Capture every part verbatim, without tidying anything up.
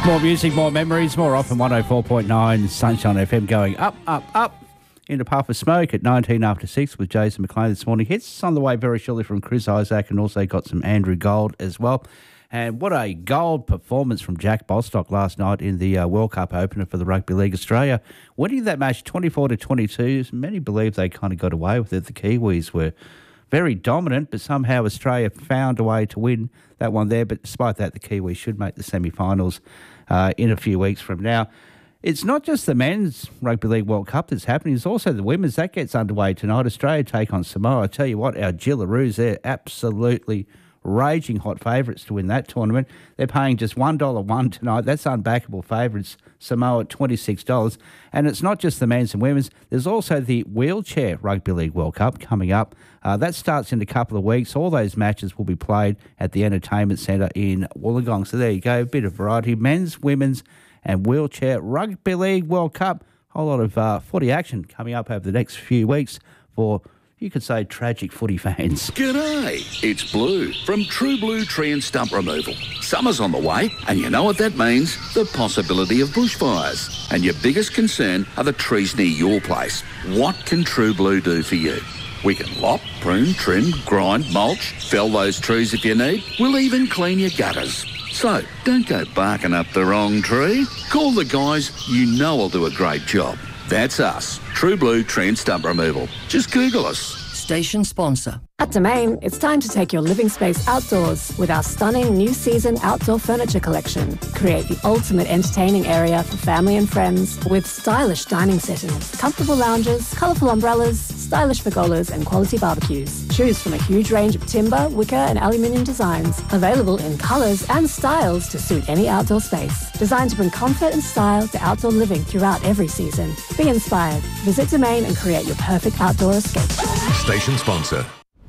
More music, more memories, more often one oh four point nine Sunshine F M going up, up, up into Puff of Smoke at nineteen after six with Jason McLean this morning. Hits on the way very shortly from Chris Isaac, and also got some Andrew Gold as well. And what a gold performance from Jack Bostock last night in the uh, World Cup opener for the Rugby League Australia. Winning that match twenty-four to twenty-two. Many believe they kind of got away with it. The Kiwis were very dominant, but somehow Australia found a way to win that one there. But despite that, the Kiwis should make the semi-finals uh, in a few weeks from now. It's not just the men's Rugby League World Cup that's happening, it's also the women's. That gets underway tonight. Australia take on Samoa. I tell you what, our Gillaroos, they're absolutely raging hot favourites to win that tournament. They're paying just one dollar one tonight. That's unbackable favourites. Samoa at twenty-six dollars. And it's not just the men's and women's. There's also the Wheelchair Rugby League World Cup coming up. Uh, that starts in a couple of weeks. All those matches will be played at the Entertainment Centre in Wollongong. So there you go, a bit of variety. Men's, women's and Wheelchair Rugby League World Cup. A whole lot of uh, footy action coming up over the next few weeks for, you could say, tragic footy fans. G'day, it's Blue from True Blue Tree and Stump Removal. Summer's on the way, and you know what that means? The possibility of bushfires. And your biggest concern are the trees near your place. What can True Blue do for you? We can lop, prune, trim, grind, mulch, fell those trees if you need. We'll even clean your gutters. So, don't go barking up the wrong tree. Call the guys you know will do a great job. That's us, True Blue Tree and Stump Removal. Just Google us. Station sponsor. At Domain, it's time to take your living space outdoors with our stunning new season outdoor furniture collection. Create the ultimate entertaining area for family and friends with stylish dining settings, comfortable lounges, colourful umbrellas, stylish pergolas and quality barbecues. Choose from a huge range of timber, wicker and aluminium designs, available in colours and styles to suit any outdoor space. Designed to bring comfort and style to outdoor living throughout every season. Be inspired. Visit Domain and create your perfect outdoor escape. Station sponsor.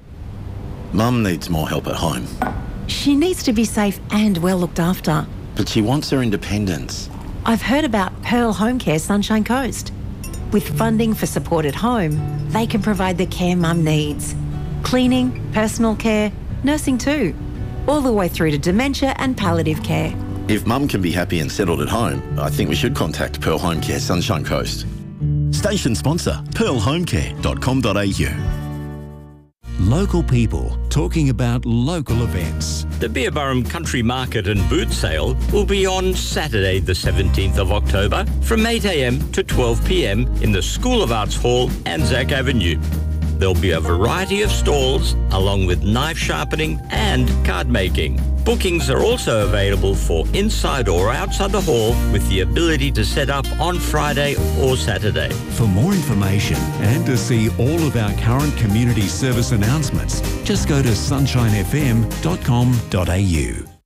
Mum needs more help at home. She needs to be safe and well looked after. But she wants her independence. I've heard about Pearl Home Care Sunshine Coast. With funding for support at home, they can provide the care Mum needs. Cleaning, personal care, nursing too. All the way through to dementia and palliative care. If Mum can be happy and settled at home, I think we should contact Pearl Home Care Sunshine Coast. Station sponsor, pearl home care dot com dot a u. Local people talking about local events. The Beerburrum Country Market and Boot Sale will be on Saturday the seventeenth of October from eight a m to twelve p m in the School of Arts Hall, Anzac Avenue. There'll be a variety of stalls along with knife sharpening and card making. Bookings are also available for inside or outside the hall with the ability to set up on Friday or Saturday. For more information and to see all of our current community service announcements, just go to sunshine f m dot com dot a u.